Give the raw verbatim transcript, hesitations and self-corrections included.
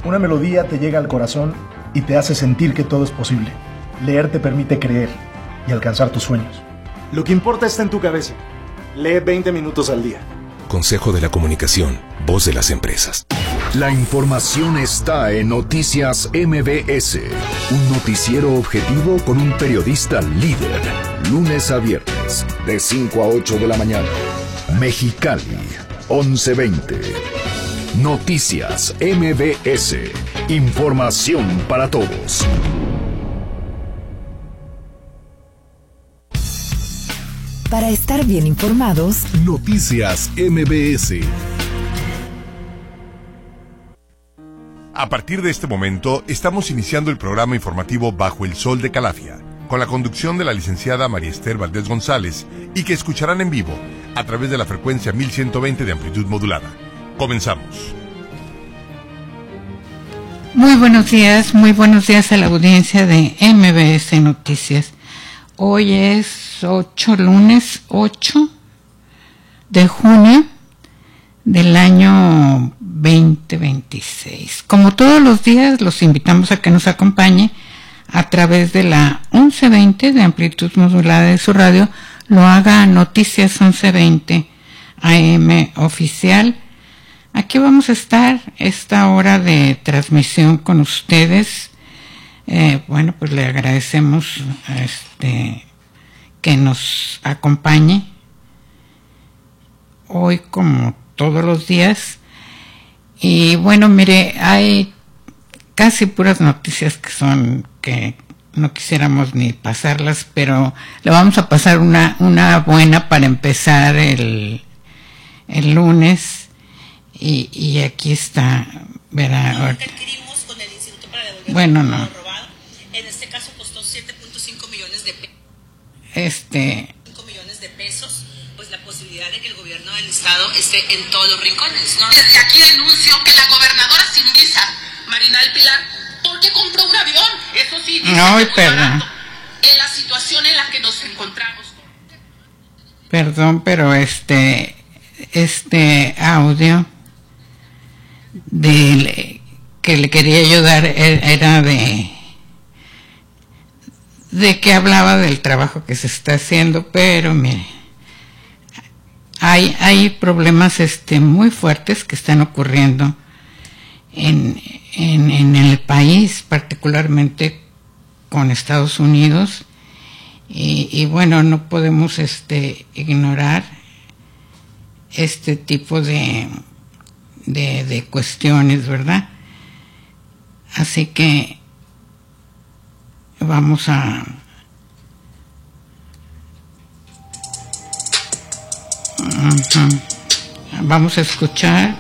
Una melodía te llega al corazón y te hace sentir que todo es posible. Leer te permite creer y alcanzar tus sueños. Lo que importa está en tu cabeza. Lee veinte minutos al día. Consejo de la Comunicación, voz de las empresas. La información está en Noticias M B S, un noticiero objetivo con un periodista líder. Lunes a viernes, de cinco a ocho de la mañana. Mexicali, once veinte. Noticias M B S. Información para todos. Para estar bien informados, Noticias M B S. A partir de este momento, estamos iniciando el programa informativo Bajo el Sol de Calafia, con la conducción de la licenciada María Esther Valdés González, y que escucharán en vivo a través de la frecuencia mil ciento veinte de amplitud modulada. Comenzamos. Muy buenos días, muy buenos días a la audiencia de M B S Noticias. Hoy es ocho, lunes ocho de junio del año veinte veintiséis. Como todos los días, los invitamos a que nos acompañe a través de la once veinte de amplitud modulada de su radio. Lo haga Noticias once veinte A M oficial. Aquí vamos a estar esta hora de transmisión con ustedes. Eh, bueno, pues le agradecemos este, que nos acompañe hoy como todos los días. Y bueno, mire, hay casi puras noticias que son que no quisiéramos ni pasarlas, pero le vamos a pasar una, una buena para empezar el, el lunes. Y, y aquí está, verá. Adquirimos con el Instituto para devolver bueno, no. robado. En este caso costó siete punto cinco millones de pesos. Este. cinco millones de pesos, pues la posibilidad de que el gobierno del estado esté en todos los rincones, ¿no? Desde aquí denuncio que la gobernadora sin visa, Marinal Pilar, ¿por qué compró un avión? Eso sí, dice No, que muy perdón. barato. En la situación en la que nos encontramos. Perdón, pero este, este audio de que le quería yo dar era de de que hablaba del trabajo que se está haciendo, pero mire, hay hay problemas este muy fuertes que están ocurriendo en en, en el país, particularmente con Estados Unidos, y, y bueno, no podemos este ignorar este tipo de De, de cuestiones, ¿verdad? Así que vamos a uh-huh. vamos a escuchar